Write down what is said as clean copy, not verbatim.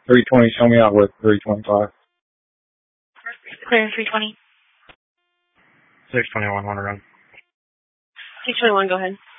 320, show me out with 325. Clear 320. 621, want to run. 621, go ahead.